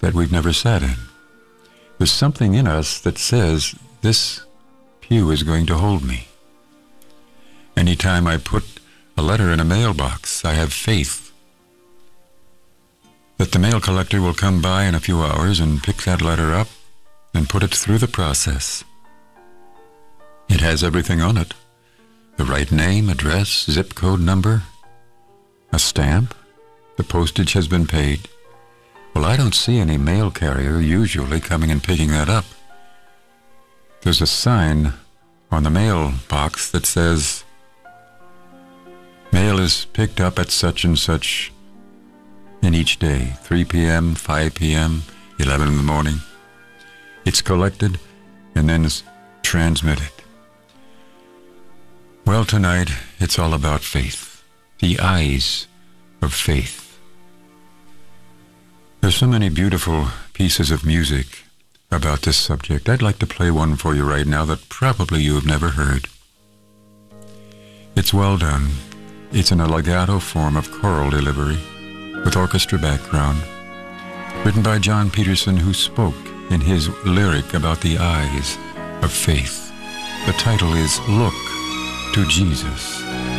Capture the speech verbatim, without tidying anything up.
that we've never sat in. There's something in us that says, this pew is going to hold me. Anytime I put a letter in a mailbox, I have faith that the mail collector will come by in a few hours and pick that letter up and put it through the process. It has everything on it. The right name, address, zip code number, a stamp. The postage has been paid. Well, I don't see any mail carrier usually coming and picking that up. There's a sign on the mailbox that says, mail is picked up at such and such in each day, three p.m., five p.m., eleven in the morning. It's collected and then it's transmitted. Well, tonight, it's all about faith, the eyes of faith. There's so many beautiful pieces of music about this subject. I'd like to play one for you right now that probably you have never heard. It's well done. It's in a legato form of choral delivery with orchestra background, written by John Peterson, who spoke in his lyric about the eyes of faith. The title is Look to Jesus.